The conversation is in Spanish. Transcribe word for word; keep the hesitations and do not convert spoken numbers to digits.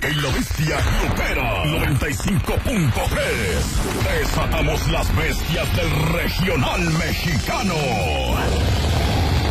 y la bestia opera noventa y cinco punto tres. Desatamos las bestias del regional mexicano.